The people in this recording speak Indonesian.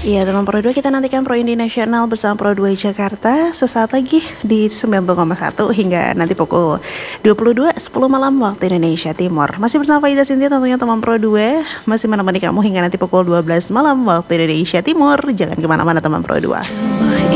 Iya, teman Pro 2 kita nantikan Pro Indi Nasional bersama Pro 2 Jakarta sesaat lagi di 90,1 hingga nanti pukul 22.10 malam waktu Indonesia Timur. Masih bersama Faida Sintia tentunya teman Pro 2, masih menemani kamu hingga nanti pukul 12 malam waktu Indonesia Timur. Jangan kemana-mana teman Pro 2.